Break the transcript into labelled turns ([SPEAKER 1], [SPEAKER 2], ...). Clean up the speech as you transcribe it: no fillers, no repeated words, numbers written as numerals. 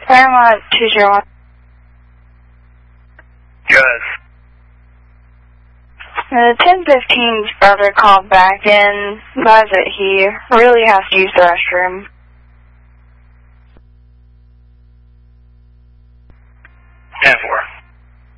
[SPEAKER 1] Paramount 201.
[SPEAKER 2] Yes.
[SPEAKER 1] The 1015's brother called back and advised that he really has to use the restroom.